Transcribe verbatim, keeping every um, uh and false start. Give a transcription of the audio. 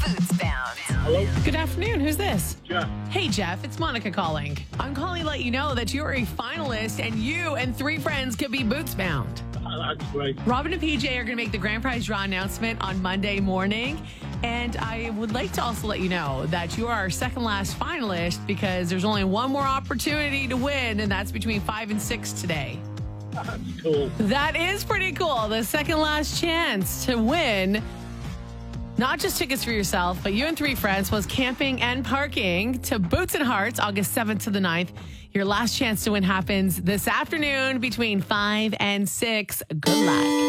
Bootsbound. Hello? Good afternoon. Who's this? Jeff. Hey, Jeff. It's Monica calling. I'm calling to let you know that you're a finalist and you and three friends could be bootsbound. Oh, that's great. Robin and P J are going to make the grand prize draw announcement on Monday morning. And I would like to also let you know that you are our second last finalist because there's only one more opportunity to win, and that's between five and six today. That's cool. That is pretty cool. The second last chance to win not just tickets for yourself, but you and three friends, plus camping and parking to Boots and Hearts, August seventh to the ninth. Your last chance to win happens this afternoon between five and six. Good luck.